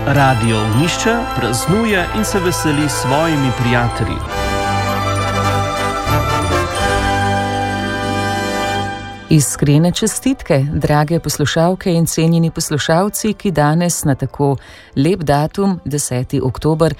Radio Ognjišče praznuje in se veseli s svojimi prijatelji. Iskrene čestitke, drage poslušalke in cenjeni poslušalci, ki danes na tako lep datum, 10. oktober,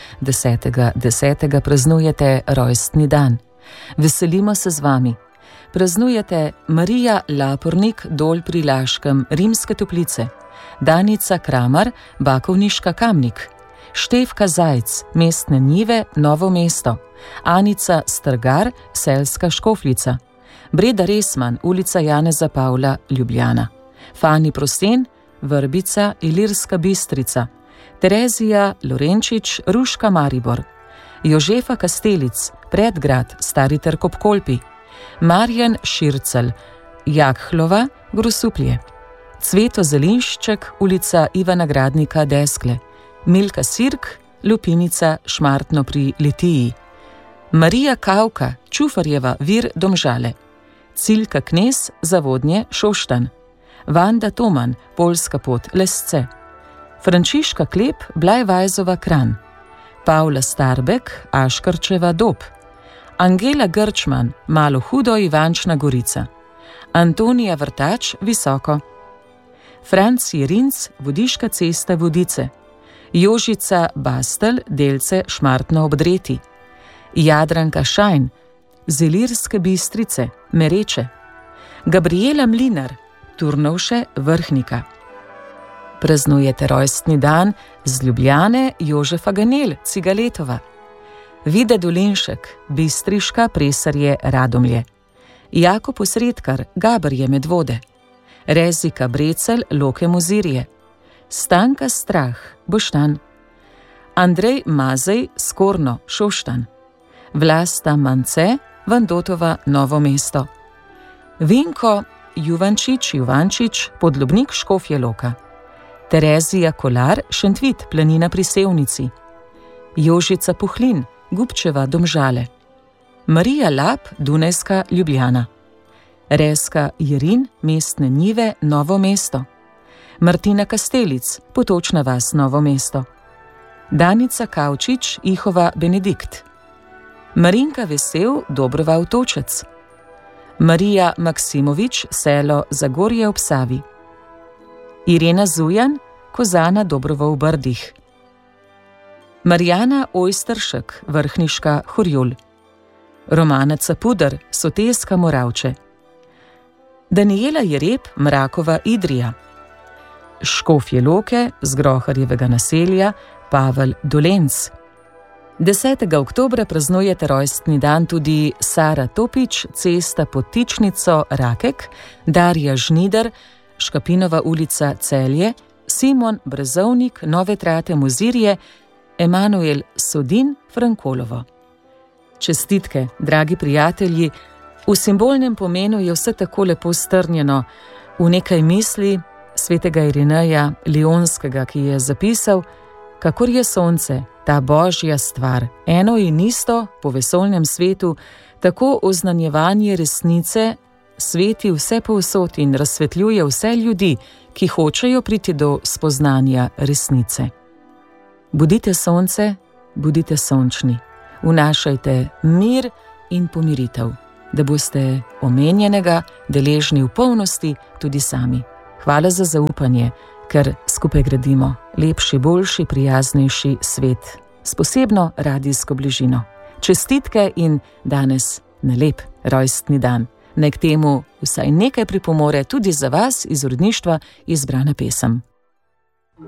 10.10. praznujete rojstni dan. Veselimo se z vami. Praznujete Marija Lapornik, Dol pri Laškem, Rimske Toplice, Danica Kramar, Bakovniška Kamnik, Štefka Zajc, Mestne Njive, Novo mesto, Anica Strgar, Selska Škofljica, Breda Resman, Ulica Janeza Pavla, Ljubljana, Fani Prosen, Vrbica, Ilirska Bistrica, Terezija Lorenčič, Ruška Maribor, Jožefa Kastelic, Predgrad, Stari Trg ob Kolpi, Marjan Šircelj, Jakhlova, Grosuplje, Cveto Zelinšček, Ulica Ivana Gradnika, Deskle, Milka Sirk, Lupinica, Šmartno pri Litiji, Marija Kavka, Čufarjeva, Vir, Domžale, Ciljka Knez, Zavodnje, Šoštanj, Vanda Toman, Poljska pot, Lesce, Frančiška Klep, Blajvajzova, Kranj, Pavla Starbek, Aškarčeva, Dob, Angela Grčman, Malo Hudo, Ivančna Gorica, Antonija Vrtač, Visoko, Franc Jerinc, Vodiška cesta, Vodice, Jožica Bastelj, Delce, Šmartno ob Dreti, Jadranka Šajn, Zelirske Bistrice, Mereče, Gabriela Mlinar, Turnovše, Vrhnika. Praznujete rojstni dan z Ljubljane Jožefa Ganel, Cigaletova, Vide Dolinšek, Bistriška, Presarje, Radomlje, Jakob Osredkar, Gabrje, Medvode, Rezika Brecelj, Loke Mozirje, Stanka Strah, Boštanj, Andrej Mazej, Skorno, Šoštanj, Vlasta Mance, Vandotova, Novo mesto, Vinko Juvančič, Podlubnik, Škofja Loka, Terezija Kolar, Šentvit, Planina pri Sevnici, Jožica Puhlin, Gubčeva, Domžale, Marija Lap, Dunajska, Ljubljana, Reska Jerin, Mestne Njive, Novo mesto, Martina Kastelic, Potočna vas, Novo mesto, Danica Kavčič, Ihova, Benedikt, Marinka Vesel, Dobrova, Otočec, Marija Maksimovič, Selo Zagorje ob Savi, Irena Zujan, Kozana, Dobrovo v Brdih, Marjana Ojsteršek, Vrhniška, Horjul, Romana Capuder, Soteska, Moravče, Daniela Jereb, Mrakova, Idrija, Škofje Loke, z Groharjevega naselja, Pavel Dolenc. 10. oktobra praznujete rojstni dan tudi Sara Topič, Cesta pod Tičnico, Rakek, Darja Žnider, Škapinova ulica, Celje, Simon Brezovnik, Nove Trate, Mozirje, Emanuel Sodin, Frankolovo. Čestitke, dragi prijatelji, v simbolnem pomenu je vse tako lepo strnjeno v nekaj misli svetega Irineja Lionskega, ki je zapisal: kakor je sonce, ta božja stvar, eno in isto po vesoljnem svetu, tako oznanjevanje resnice sveti vse povsod in razsvetljuje vse ljudi, ki hočejo priti do spoznanja resnice. Budite sonce, budite sončni, vnašajte mir in pomiritev, da boste omenjenega deležni v polnosti tudi sami. Hvala za zaupanje, ker skupaj gradimo lepši, boljši, prijaznejši svet s posebno radijsko bližino. Čestitke in danes na lep rojstni dan. Naj k temu vsaj nekaj pripomore tudi za vas iz uredništva izbrana pesem.